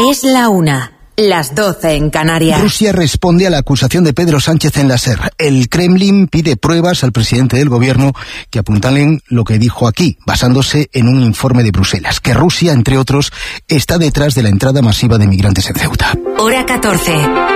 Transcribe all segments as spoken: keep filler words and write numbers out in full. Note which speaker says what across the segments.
Speaker 1: Es la una. Las doce en Canarias.
Speaker 2: Rusia responde a la acusación de Pedro Sánchez en la SER. El Kremlin pide pruebas al presidente del gobierno que apuntalen lo que dijo aquí, basándose en un informe de Bruselas, que Rusia, entre otros, está detrás de la entrada masiva de migrantes en Ceuta.
Speaker 1: Hora catorce.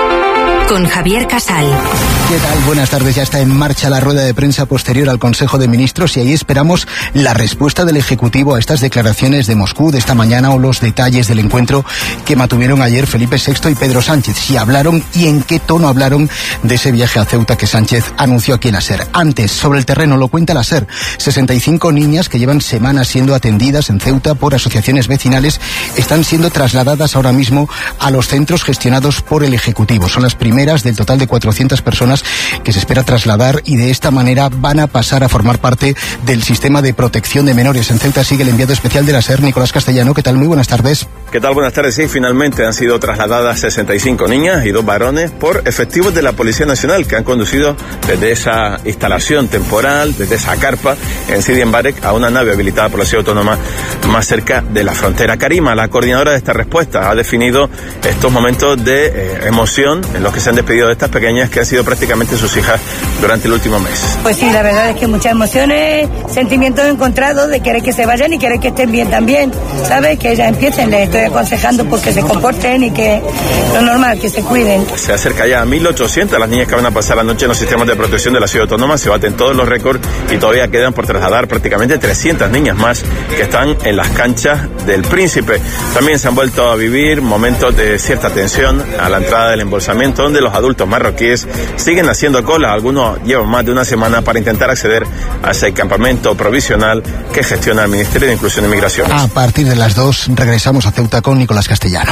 Speaker 1: Con Javier Casal.
Speaker 2: ¿Qué tal? Buenas tardes. Ya está en marcha la rueda de prensa posterior al Consejo de Ministros y ahí esperamos la respuesta del Ejecutivo a estas declaraciones de Moscú de esta mañana o los detalles del encuentro que mantuvieron ayer Felipe sexto y Pedro Sánchez. Si hablaron y en qué tono hablaron de ese viaje a Ceuta que Sánchez anunció aquí en la SER. Antes, sobre el terreno, lo cuenta la SER. sesenta y cinco niñas que llevan semanas siendo atendidas en Ceuta por asociaciones vecinales están siendo trasladadas ahora mismo a los centros gestionados por el Ejecutivo. Son las primeras del total de cuatrocientas personas que se espera trasladar y de esta manera van a pasar a formar parte del sistema de protección de menores. En Ceuta sigue el enviado especial de la SER, Nicolás Castellano. ¿Qué tal? Muy buenas tardes.
Speaker 3: ¿Qué tal? Buenas tardes. Sí, finalmente han sido trasladadas sesenta y cinco niñas y dos varones por efectivos de la Policía Nacional que han conducido desde esa instalación temporal, desde esa carpa en Sidi Mbarek a una nave habilitada por la Ciudad Autónoma más cerca de la frontera. Karima, la coordinadora de esta respuesta, ha definido estos momentos de eh, emoción en los que se han despedido de estas pequeñas que han sido prácticamente sus hijas durante el último mes.
Speaker 4: Pues sí, la verdad es que muchas emociones, sentimientos encontrados de querer que se vayan y querer que estén bien también, ¿sabes? Que ellas empiecen, les estoy aconsejando pues que se comporten y que lo normal, que se cuiden.
Speaker 3: Se acerca ya a mil ochocientas las niñas que van a pasar la noche en los sistemas de protección de la Ciudad Autónoma, se baten todos los récords y todavía quedan por trasladar prácticamente trescientas niñas más que están en las canchas del Príncipe. También se han vuelto a vivir momentos de cierta tensión a la entrada del embolsamiento, donde los adultos marroquíes siguen haciendo cola. Algunos llevan más de una semana para intentar acceder a ese campamento provisional que gestiona el Ministerio de Inclusión y Migraciones.
Speaker 2: A partir de las dos regresamos a Ceuta con Nicolás Castellano.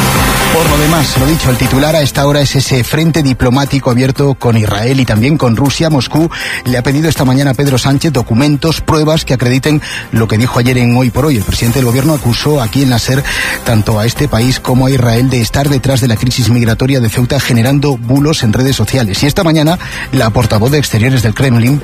Speaker 2: Por lo demás, lo dicho, el titular a esta hora es ese frente diplomático abierto con Israel y también con Rusia. Moscú le ha pedido esta mañana a Pedro Sánchez documentos, pruebas que acrediten lo que dijo ayer en Hoy por Hoy. El presidente del gobierno acusó aquí en la SER tanto a este país como a Israel de estar detrás de la crisis migratoria de Ceuta, generando bulos en redes sociales. Y esta mañana la portavoz de Exteriores del Kremlin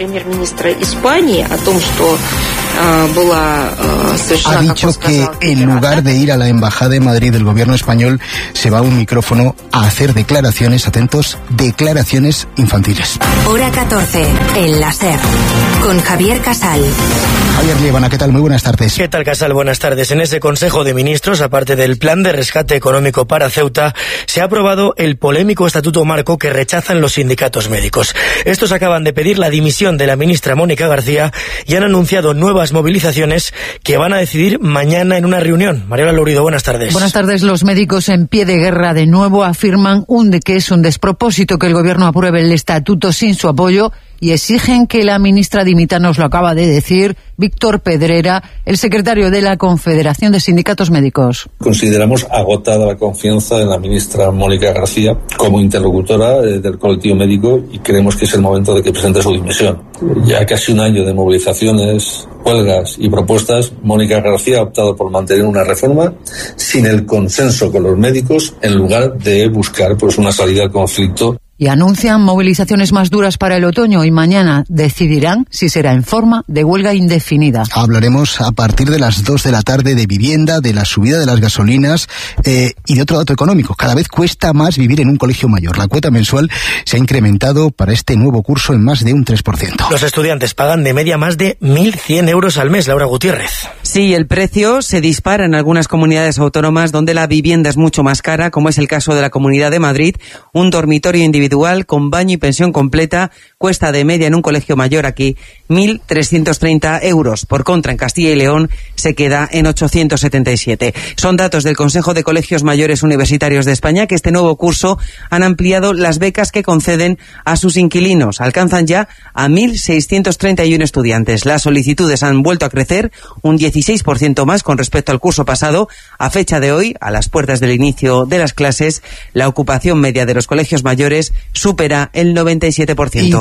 Speaker 2: ha dicho que en lugar de ir a la embajada de Madrid del gobierno español se va a un micrófono a hacer declaraciones, atentos, declaraciones infantiles.
Speaker 1: Hora catorce, en la SER, con Javier Casal.
Speaker 2: Javier Liébana, ¿qué tal? Muy buenas tardes.
Speaker 5: ¿Qué tal, Casal? Buenas tardes. En ese Consejo de Ministros, aparte del plan de rescate económico para Ceuta, se ha aprobado el polémico Estatuto Marco que rechazan los sindicatos médicos. Estos acaban de pedir la dimisión de la ministra Mónica García y han anunciado nuevas movilizaciones que van a decidir mañana en una reunión. Mariola Lourido, buenas tardes.
Speaker 6: Buenas tardes. Los médicos en pie de guerra de nuevo afirman un de que es un despropósito que el gobierno apruebe el estatuto sin su apoyo y exigen que la ministra dimita. Nos lo acaba de decir Víctor Pedrera, el secretario de la Confederación de Sindicatos Médicos.
Speaker 7: Consideramos agotada la confianza en la ministra Mónica García como interlocutora del colectivo médico y creemos que es el momento de que presente su dimisión. Ya casi un año de movilizaciones, huelgas y propuestas, Mónica García ha optado por mantener una reforma sin el consenso con los médicos en lugar de buscar pues una salida al conflicto.
Speaker 6: Y anuncian movilizaciones más duras para el otoño y mañana decidirán si será en forma de huelga indefinida.
Speaker 2: Hablaremos a partir de las dos de la tarde de vivienda, de la subida de las gasolinas eh, y de otro dato económico. Cada vez cuesta más vivir en un colegio mayor. La cuota mensual se ha incrementado para este nuevo curso en más de un tres por ciento.
Speaker 5: Los estudiantes pagan de media más de mil cien euros al mes. Laura Gutiérrez.
Speaker 8: Sí, el precio se dispara en algunas comunidades autónomas donde la vivienda es mucho más cara, como es el caso de la Comunidad de Madrid. Un dormitorio individual con baño y pensión completa cuesta de media en un colegio mayor aquí mil trescientos treinta euros. Por contra, en Castilla y León se queda en ochocientos setenta y siete. Son datos del Consejo de Colegios Mayores Universitarios de España, que este nuevo curso han ampliado las becas que conceden a sus inquilinos. Alcanzan ya a mil seiscientos treinta y uno estudiantes. Las solicitudes han vuelto a crecer un dieciséis por ciento más con respecto al curso pasado. A fecha de hoy, a las puertas del inicio de las clases, la ocupación media de los colegios mayores supera el noventa y siete por ciento.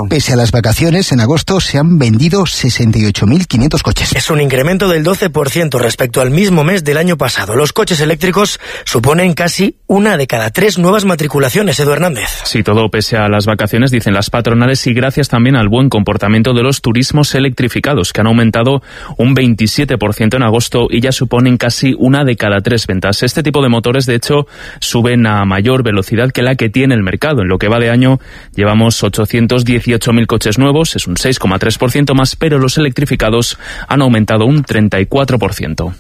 Speaker 2: Pese a las vacaciones, en agosto se han vendido sesenta y ocho mil quinientos coches.
Speaker 5: Es un incremento del doce por ciento respecto al mismo mes del año pasado. Los coches eléctricos suponen casi una de cada tres nuevas matriculaciones. Edu Hernández.
Speaker 9: Sí, todo pese a las vacaciones, dicen las patronales, y gracias también al buen comportamiento de los turismos electrificados, que han aumentado un veintisiete por ciento en agosto y ya suponen casi una de cada tres ventas. Este tipo de motores, de hecho, suben a mayor velocidad que la que tiene el mercado. En lo que va de año llevamos ochocientos dieciocho mil coches nuevos, es un seis coma tres por ciento más, pero los electrificados han aumentado un treinta y cuatro por ciento.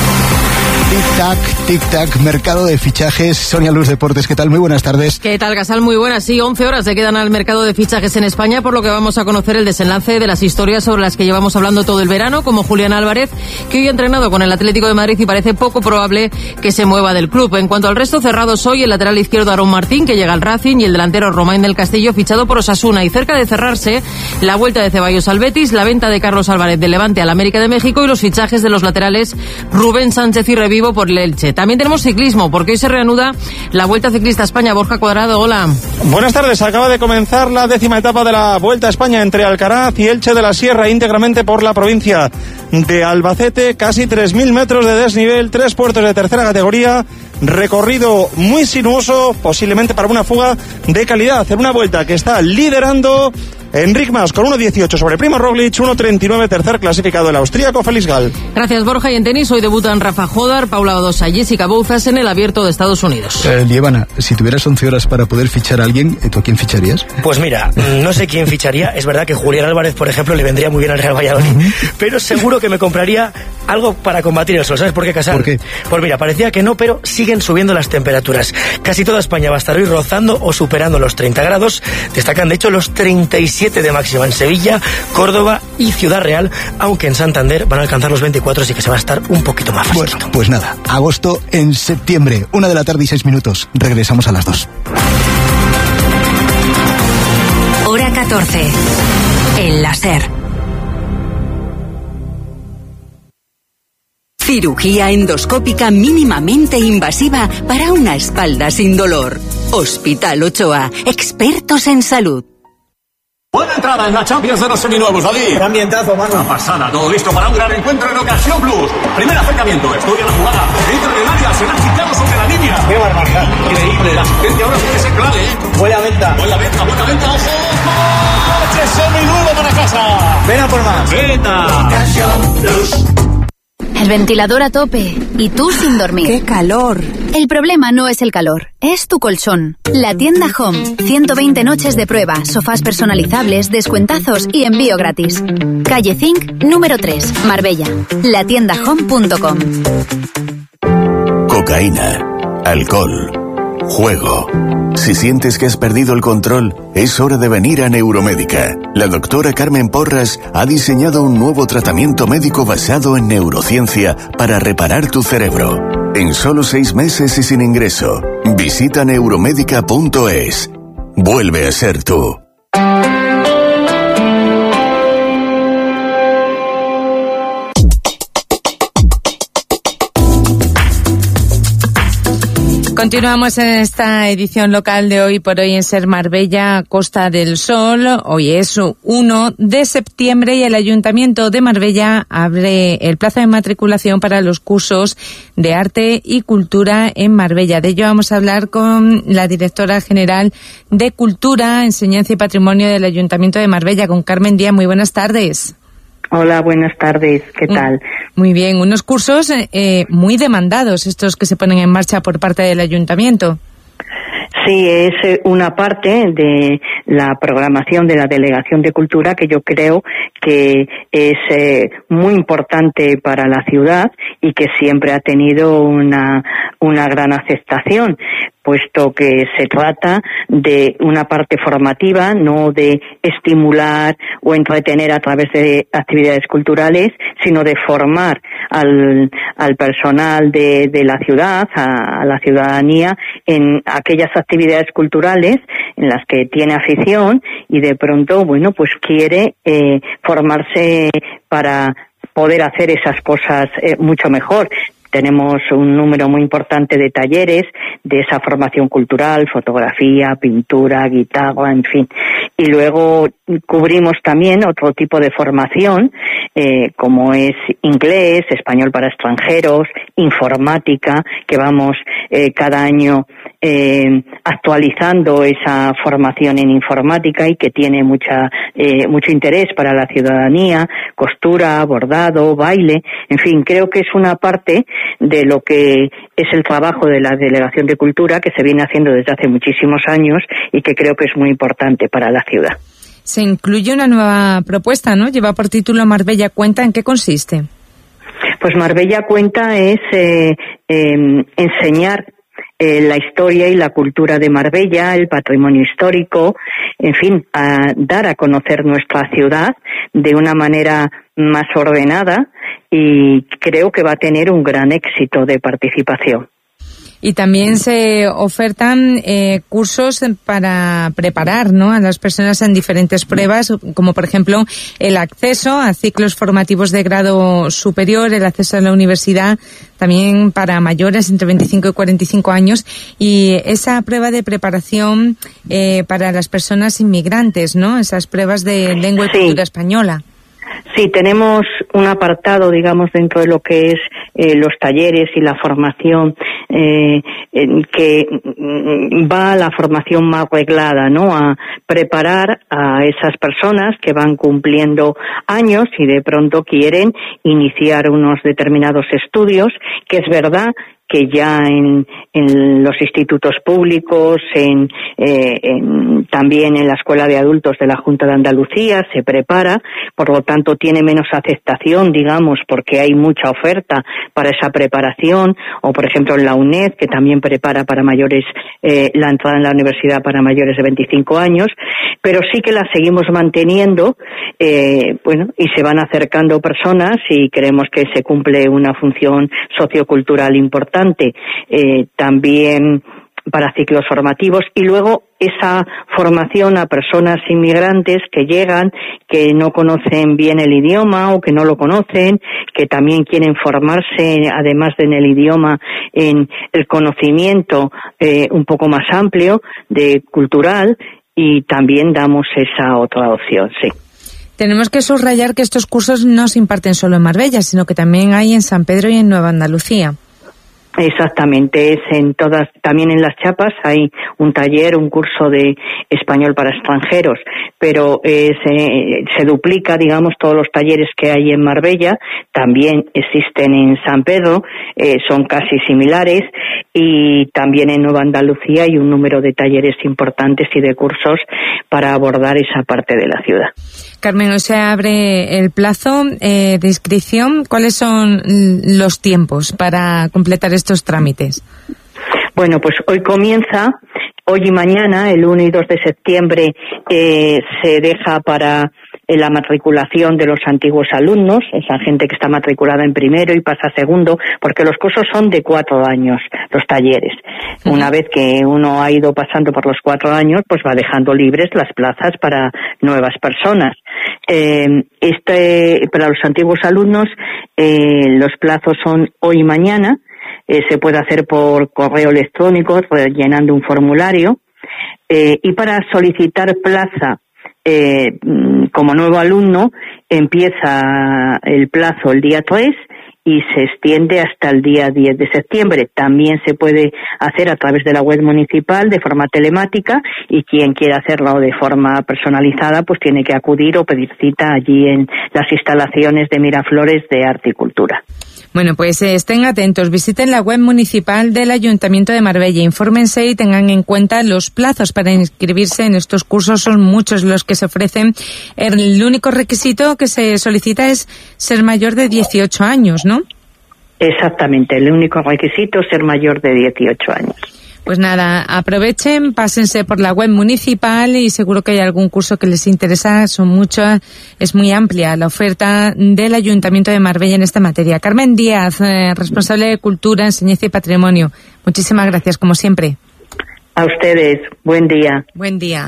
Speaker 2: Tic-tac, tic-tac, mercado de fichajes. Sonia Luz, Deportes, ¿qué tal? Muy buenas tardes.
Speaker 10: ¿Qué tal, Gasal? Muy buenas. Sí, once horas se quedan al mercado de fichajes en España, por lo que vamos a conocer el desenlace de las historias sobre las que llevamos hablando todo el verano, como Julián Álvarez, que hoy ha entrenado con el Atlético de Madrid y parece poco probable que se mueva del club. En cuanto al resto, cerrados hoy el lateral izquierdo Aarón Martín, que llega al Racing, y el delantero Romain del Castillo, fichado por Osasuna. Y cerca de cerrarse, la vuelta de Ceballos al Betis, la venta de Carlos Álvarez del Levante al América de México y los fichajes de los laterales Rubén Sánchez y Revivo por el Elche. También tenemos ciclismo, porque hoy se reanuda la Vuelta Ciclista a España. Borja Cuadrado, hola.
Speaker 11: Buenas tardes. Acaba de comenzar la décima etapa de la Vuelta a España entre Alcaraz y Elche de la Sierra, íntegramente por la provincia de Albacete. Casi tres mil metros de desnivel, tres puertos de tercera categoría, recorrido muy sinuoso, posiblemente para una fuga de calidad, en una vuelta que está liderando Enric Mas con uno dieciocho sobre Primo Roglic, uno treinta y nueve tercer clasificado el austríaco Félix Gall.
Speaker 10: Gracias, Borja. Y en tenis hoy debutan Rafa Jodar, Paula Badosa y Jessica Bouzas en el Abierto de Estados Unidos.
Speaker 2: Eh, Lievana, si tuvieras once horas para poder fichar a alguien, ¿tú a quién ficharías?
Speaker 5: Pues mira, no sé quién ficharía. Es verdad que Julián Álvarez, por ejemplo, le vendría muy bien al Real Valladolid, uh-huh. pero seguro que me compraría algo para combatir el sol. ¿Sabes por qué, Casal?
Speaker 2: ¿Por qué?
Speaker 5: Pues mira, parecía que no, pero siguen subiendo las temperaturas. Casi toda España va a estar hoy rozando o superando los treinta grados. Destacan, de hecho, los treinta y siete de máxima en Sevilla, Córdoba y Ciudad Real, aunque en Santander van a alcanzar los veinticuatro, así que se va a estar un poquito más fresquito.
Speaker 2: Bueno, pues nada, agosto en septiembre, una de la tarde y seis minutos. Regresamos a las dos.
Speaker 1: Hora catorce. El láser. Cirugía endoscópica mínimamente invasiva para una espalda sin dolor. Hospital Ochoa, expertos en salud.
Speaker 12: Buena entrada en la Champions de los seminuevos, David.
Speaker 13: ¡Qué ambientazo, mano!
Speaker 12: Una pasada, todo listo para un gran encuentro en Ocasión Plus. Primer acercamiento, estudia la jugada. Dentro del área, se ha quitado sobre la línea.
Speaker 13: ¡Qué barbaridad!
Speaker 12: Increíble, la asistencia ahora puede ser clave, ¿eh?
Speaker 13: Buena venta.
Speaker 12: Buena venta, buena venta, ojo. ¡Coche seminuevo para casa!
Speaker 13: Ven a por más.
Speaker 12: ¡Venta!
Speaker 13: Ocasión Plus.
Speaker 14: El ventilador a tope y tú sin dormir.
Speaker 15: ¡Qué calor!
Speaker 14: El problema no es el calor, es tu colchón. La tienda Home. ciento veinte noches de prueba, sofás personalizables, descuentazos y envío gratis. Calle Zinc, número tres, Marbella. la tienda home punto com.
Speaker 16: Cocaína, alcohol, juego. Si sientes que has perdido el control, es hora de venir a Neuromédica. La doctora Carmen Porras ha diseñado un nuevo tratamiento médico basado en neurociencia para reparar tu cerebro. En solo seis meses y sin ingreso. Visita neuromédica punto es. Vuelve a ser tú.
Speaker 17: Continuamos en esta edición local de Hoy por Hoy en Ser Marbella, Costa del Sol. Hoy es uno de septiembre y el Ayuntamiento de Marbella abre el plazo de matriculación para los cursos de arte y cultura en Marbella. De ello vamos a hablar con la directora general de Cultura, Enseñanza y Patrimonio del Ayuntamiento de Marbella, con Carmen Díaz. Muy buenas tardes.
Speaker 18: Hola, buenas tardes. ¿Qué tal?
Speaker 17: Muy bien, unos cursos eh, muy demandados, estos que se ponen en marcha por parte del Ayuntamiento.
Speaker 18: Sí, es una parte de la programación de la Delegación de Cultura que yo creo que es eh, muy importante para la ciudad y que siempre ha tenido una, una gran aceptación, puesto que se trata de una parte formativa, no de estimular o entretener a través de actividades culturales, sino de formar al, al personal de, de la ciudad, a, a la ciudadanía, en aquellas actividades culturales en las que tiene afición y de pronto, bueno, pues quiere eh, formarse para poder hacer esas cosas eh, mucho mejor. tenemos un número muy importante de talleres de esa formación cultural, fotografía, pintura, guitarra, en fin. Y luego cubrimos también otro tipo de formación, eh, como es inglés, español para extranjeros, informática, que vamos eh, cada año eh, actualizando esa formación en informática y que tiene mucha eh, mucho interés para la ciudadanía, costura, bordado, baile, en fin, creo que es una parte de lo que es el trabajo de la Delegación de Cultura que se viene haciendo desde hace muchísimos años y que creo que es muy importante para la ciudad.
Speaker 17: Se incluye una nueva propuesta, ¿no? Lleva por título Marbella Cuenta. ¿En qué consiste?
Speaker 18: Pues Marbella Cuenta es eh, eh, enseñar eh, la historia y la cultura de Marbella, el patrimonio histórico, en fin, a dar a conocer nuestra ciudad de una manera más ordenada y creo que va a tener un gran éxito de participación.
Speaker 17: Y también se ofertan eh, cursos para preparar, ¿no?, a las personas en diferentes pruebas, como por ejemplo el acceso a ciclos formativos de grado superior, el acceso a la universidad, también para mayores entre veinticinco y cuarenta y cinco años, y esa prueba de preparación eh, para las personas inmigrantes, ¿no?, esas pruebas de lengua y
Speaker 18: sí.
Speaker 17: cultura española.
Speaker 18: Sí, tenemos un apartado, digamos, dentro de lo que es eh, los talleres y la formación eh, que va a la formación más reglada, ¿no?, a preparar a esas personas que van cumpliendo años y de pronto quieren iniciar unos determinados estudios, que es verdad que ya en, en los institutos públicos, en, eh, en, también en la Escuela de Adultos de la Junta de Andalucía se prepara, por lo tanto tiene menos aceptación, digamos, porque hay mucha oferta para esa preparación, o por ejemplo en la UNED, que también prepara para mayores, eh, la entrada en la universidad para mayores de veinticinco años, pero sí que la seguimos manteniendo, eh, bueno, y se van acercando personas y creemos que se cumple una función sociocultural importante. Eh, también para ciclos formativos y luego esa formación a personas inmigrantes que llegan, que no conocen bien el idioma o que no lo conocen, que también quieren formarse, además de en el idioma, en el conocimiento eh, un poco más amplio de cultural, y también damos esa otra opción, sí.
Speaker 17: Tenemos que subrayar que estos cursos no se imparten solo en Marbella, sino que también hay en San Pedro y en Nueva Andalucía.
Speaker 18: Exactamente, es en todas, también en Las Chapas hay un taller, un curso de español para extranjeros, pero eh, se, se duplica, digamos, todos los talleres que hay en Marbella, también existen en San Pedro, eh, son casi similares, y también en Nueva Andalucía hay un número de talleres importantes y de cursos para abordar esa parte de la ciudad.
Speaker 17: Carmen, hoy se abre el plazo eh, de inscripción. ¿Cuáles son los tiempos para completar estos trámites?
Speaker 18: Bueno, pues hoy comienza, hoy y mañana, el uno y dos de septiembre, eh, se deja para eh, la matriculación de los antiguos alumnos, esa gente que está matriculada en primero y pasa a segundo, porque los cursos son de cuatro años, los talleres. Uh-huh. Una vez que uno ha ido pasando por los cuatro años, pues va dejando libres las plazas para nuevas personas. Eh, este, para los antiguos alumnos, eh, los plazos son hoy y mañana. Eh, se puede hacer por correo electrónico, llenando un formulario, eh, y para solicitar plaza eh, como nuevo alumno empieza el plazo el día tres y se extiende hasta el día diez de septiembre. También se puede hacer a través de la web municipal de forma telemática, y quien quiera hacerlo de forma personalizada pues tiene que acudir o pedir cita allí en las instalaciones de Miraflores de Arte y Cultura.
Speaker 17: Bueno, pues eh, estén atentos, visiten la web municipal del Ayuntamiento de Marbella, infórmense y tengan en cuenta los plazos para inscribirse en estos cursos. Son muchos los que se ofrecen. El único requisito que se solicita es ser mayor de dieciocho años, ¿no?
Speaker 18: Exactamente, el único requisito es ser mayor de dieciocho años.
Speaker 17: Pues nada, aprovechen, pásense por la web municipal y seguro que hay algún curso que les interesa. Son muchas, es muy amplia la oferta del Ayuntamiento de Marbella en esta materia. Carmen Díaz, eh, responsable de Cultura, Enseñanza y Patrimonio. Muchísimas gracias, como siempre.
Speaker 18: A ustedes, buen día.
Speaker 17: Buen día.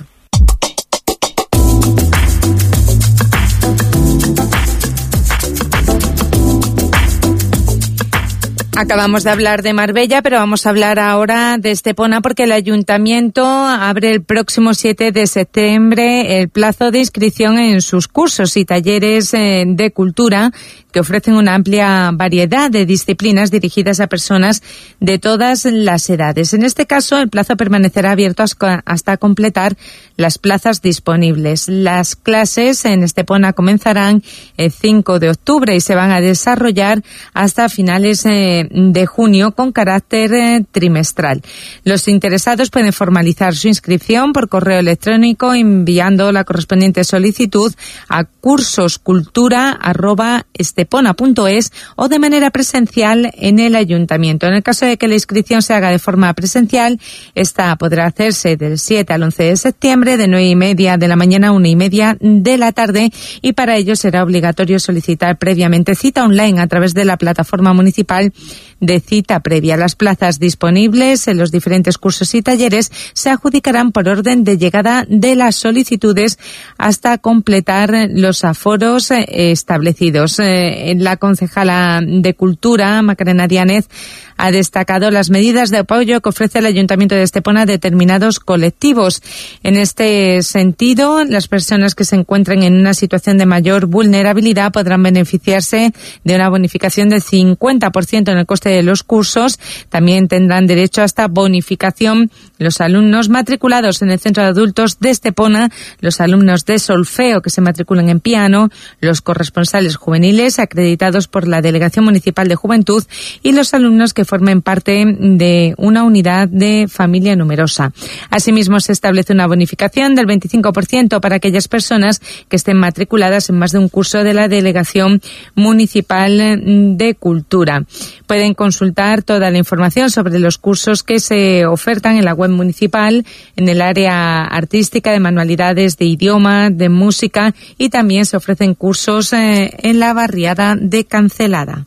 Speaker 17: Acabamos de hablar de Marbella, pero vamos a hablar ahora de Estepona porque el Ayuntamiento abre el próximo siete de septiembre el plazo de inscripción en sus cursos y talleres de cultura que ofrecen una amplia variedad de disciplinas dirigidas a personas de todas las edades. En este caso, el plazo permanecerá abierto hasta completar las plazas disponibles. Las clases en Estepona comenzarán el cinco de octubre y se van a desarrollar hasta finales de junio con carácter eh, trimestral. Los interesados pueden formalizar su inscripción por correo electrónico enviando la correspondiente solicitud a cursoscultura arroba estepona punto es o de manera presencial en el Ayuntamiento. En el caso de que la inscripción se haga de forma presencial, esta podrá hacerse del siete al once de septiembre de nueve y media de la mañana a una y media de la tarde y para ello será obligatorio solicitar previamente cita online a través de la plataforma municipal de cita previa. Las plazas disponibles en los diferentes cursos y talleres se adjudicarán por orden de llegada de las solicitudes hasta completar los aforos establecidos. La concejala de Cultura, Macarena Diánez, ha destacado las medidas de apoyo que ofrece el Ayuntamiento de Estepona a determinados colectivos. En este sentido, las personas que se encuentren en una situación de mayor vulnerabilidad podrán beneficiarse de una bonificación del cincuenta por ciento en el coste de los cursos. También tendrán derecho a esta bonificación los alumnos matriculados en el Centro de Adultos de Estepona, los alumnos de solfeo que se matriculen en piano, los corresponsales juveniles acreditados por la Delegación Municipal de Juventud y los alumnos que formen parte de una unidad de familia numerosa. Asimismo, se establece una bonificación del veinticinco por ciento para aquellas personas que estén matriculadas en más de un curso de la Delegación Municipal de Cultura. Pueden consultar toda la información sobre los cursos que se ofertan en la web municipal, en el área artística, de manualidades, de idioma, de música y también se ofrecen cursos eh, en la barriada de Cancelada.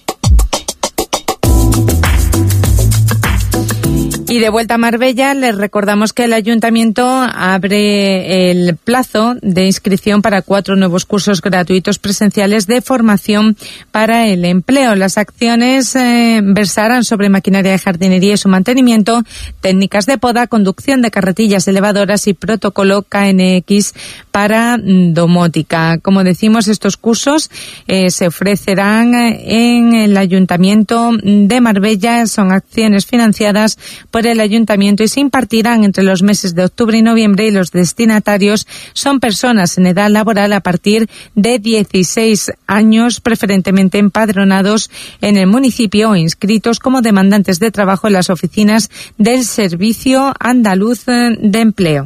Speaker 17: Y de vuelta a Marbella, les recordamos que el Ayuntamiento abre el plazo de inscripción para cuatro nuevos cursos gratuitos presenciales de formación para el empleo. Las acciones eh, versarán sobre maquinaria de jardinería y su mantenimiento, técnicas de poda, conducción de carretillas elevadoras y protocolo K N X para domótica. Como decimos, estos cursos eh, se ofrecerán en el Ayuntamiento de Marbella. Son acciones financiadas por el Ayuntamiento y se impartirán entre los meses de octubre y noviembre y los destinatarios son personas en edad laboral a partir de dieciséis años, preferentemente empadronados en el municipio o inscritos como demandantes de trabajo en las oficinas del Servicio Andaluz de Empleo.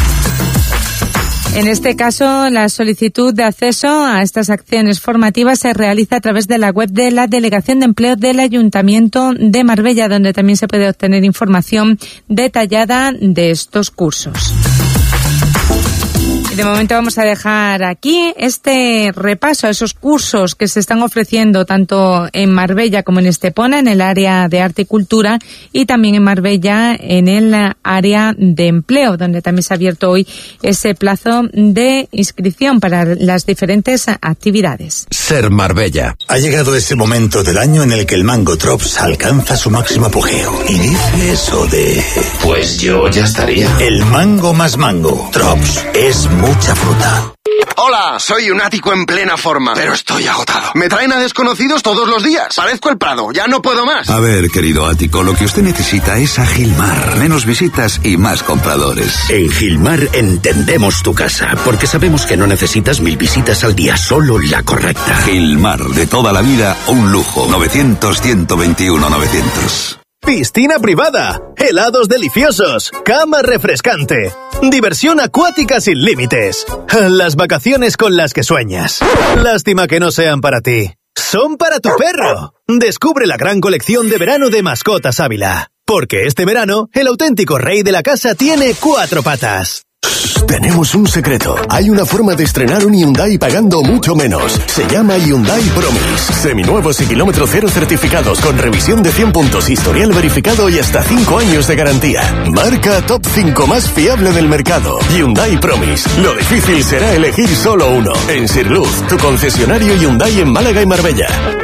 Speaker 17: En este caso, la solicitud de acceso a estas acciones formativas se realiza a través de la web de la Delegación de Empleo del Ayuntamiento de Marbella, donde también se puede obtener información detallada de estos cursos. Y de momento vamos a dejar aquí este repaso a esos cursos que se están ofreciendo tanto en Marbella como en Estepona, en el área de arte y cultura, y también en Marbella en el área de empleo, donde también se ha abierto hoy ese plazo de inscripción para las diferentes actividades.
Speaker 15: Ser Marbella. Ha llegado ese momento del año en el que el mango Drops alcanza su máximo apogeo. Y dice eso de...
Speaker 19: Pues yo ya estaría.
Speaker 15: El mango más mango. Drops es mucha fruta.
Speaker 20: Hola, soy un ático en plena forma, pero estoy agotado. Me traen a desconocidos todos los días. Parezco el Prado, ya no puedo más.
Speaker 21: A ver, querido ático, lo que usted necesita es a Gilmar. Menos visitas y más compradores.
Speaker 22: En Gilmar entendemos tu casa, porque sabemos que no necesitas mil visitas al día, solo la correcta.
Speaker 21: Gilmar, de toda la vida, un lujo. novecientos, ciento veintiuno, novecientos.
Speaker 23: Piscina privada, helados deliciosos, cama refrescante, diversión acuática sin límites, las vacaciones con las que sueñas. Lástima que no sean para ti, son para tu perro. Descubre la gran colección de verano de Mascotas Ávila, porque este verano el auténtico rey de la casa tiene cuatro patas.
Speaker 16: Tenemos un secreto. Hay una forma de estrenar un Hyundai pagando mucho menos. Se llama Hyundai Promise. Seminuevos y kilómetro cero certificados con revisión de cien puntos, historial verificado y hasta cinco años de garantía. Marca top cinco más fiable del mercado. Hyundai Promise. Lo difícil será elegir solo uno. En Sirluz, tu concesionario Hyundai en Málaga y Marbella.